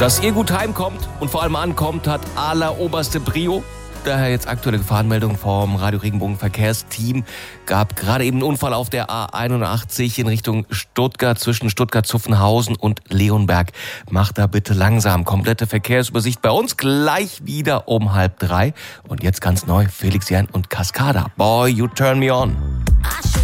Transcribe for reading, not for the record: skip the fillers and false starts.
Dass ihr gut heimkommt und vor allem ankommt, hat alleroberste Prio. Daher jetzt aktuelle Gefahrenmeldung vom Radio Regenbogen Verkehrsteam. Gab gerade eben einen Unfall auf der A81 in Richtung Stuttgart zwischen Stuttgart-Zuffenhausen und Leonberg. Macht da bitte langsam. Komplette Verkehrsübersicht bei uns gleich wieder um 2:30. Und jetzt ganz neu Felix Jähn und Cascada. Boy, you turn me on.